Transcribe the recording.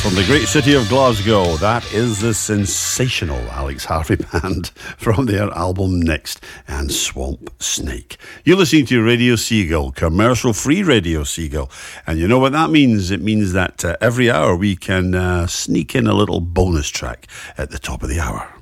From the great city of Glasgow, that is the sensational Alex Harvey Band from their album Next and Swamp Snake. You're listening to Radio Seagull, commercial-free Radio Seagull. And you know what that means? It means that every hour we can sneak in a little bonus track at the top of the hour.